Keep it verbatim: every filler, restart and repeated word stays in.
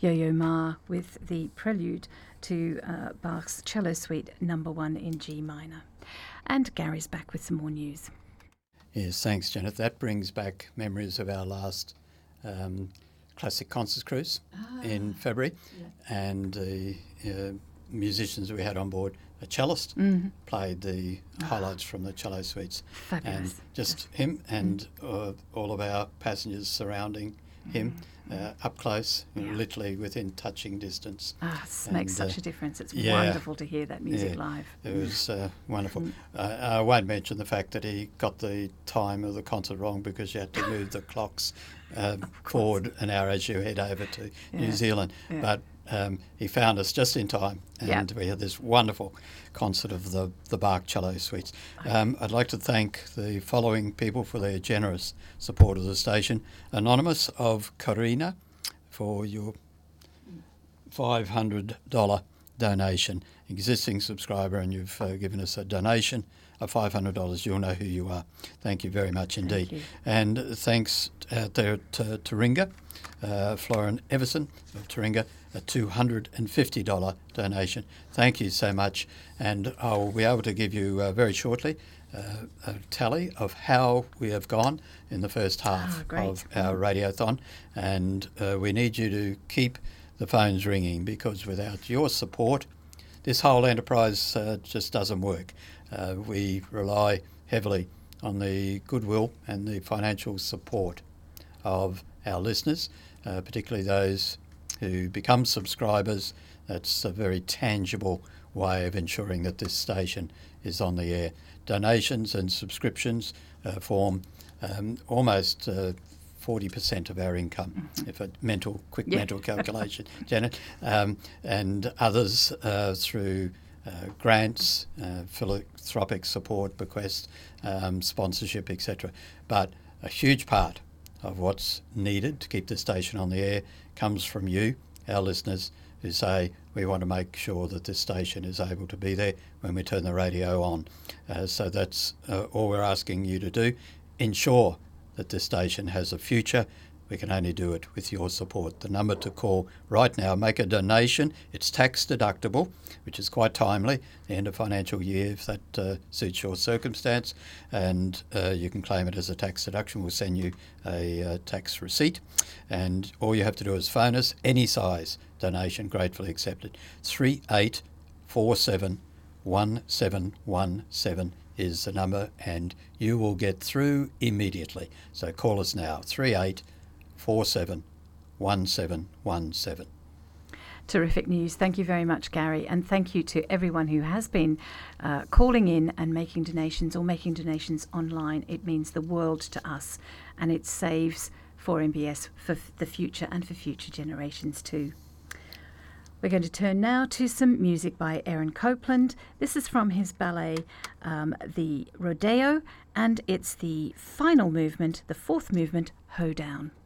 Yo-Yo Ma with the prelude to uh, Bach's Cello Suite number one in G minor. And Gary's back with some more news. Yes, thanks, Janet. That brings back memories of our last um, Classic Concerts cruise ah, in February, yeah. and the uh, musicians we had on board, a cellist, mm-hmm. played the oh. highlights from the Cello Suites. Fabulous. And just yes. him and mm. uh, all of our passengers surrounding him mm. uh, up close, yeah. you know, literally within touching distance. Ah, it and, makes such uh, a difference. It's yeah, wonderful to hear that music yeah, live. It was uh, wonderful. Mm. Uh, I won't mention the fact that he got the time of the concert wrong because you had to move the clocks uh, forward an hour as you head over to yeah. New Zealand. Yeah. But Um, he found us just in time, and yep. we had this wonderful concert of the, the Bach Cello Suites. Um, I'd like to thank the following people for their generous support of the station. Anonymous of Carina for your five hundred dollars donation. Existing subscriber, and you've uh, given us a donation of five hundred dollars. You'll know who you are. Thank you very much indeed. Thank you. And thanks out there to Taringa, uh, Florin Everson of Taringa, a two hundred fifty dollars donation. Thank you so much. And I'll be able to give you uh, very shortly uh, a tally of how we have gone in the first half oh, of our radiothon. And uh, we need you to keep the phones ringing, because without your support, this whole enterprise uh, just doesn't work. Uh, we rely heavily on the goodwill and the financial support of our listeners, uh, particularly those who become subscribers. That's a very tangible way of ensuring that this station is on the air. Donations and subscriptions uh, form um, almost uh, forty percent of our income, mm-hmm. if a mental, quick yeah. mental calculation, Janet, um, and others uh, through uh, grants, uh, philanthropic support, bequests, um, sponsorship, et cetera. But a huge part of what's needed to keep the station on the air comes from you, our listeners, who say we want to make sure that this station is able to be there when we turn the radio on. Uh, so that's uh, all we're asking you to do. Ensure that this station has a future. We can only do it with your support. The number to call right now, make a donation. It's tax deductible, which is quite timely, the end of financial year, if that uh, suits your circumstance, and uh, you can claim it as a tax deduction. We'll send you a uh, tax receipt, and all you have to do is phone us, any size donation, gratefully accepted. three eight four seven one seven one seven is the number, and you will get through immediately. So call us now, three eight four seven one seven one seven. Terrific news. Thank you very much, Gary. And thank you to everyone who has been uh, calling in and making donations or making donations online. It means the world to us, and it saves four M B S for f- the future and for future generations too. We're going to turn now to some music by Aaron Copland. This is from his ballet, um, The Rodeo, and it's the final movement, the fourth movement, Hoedown.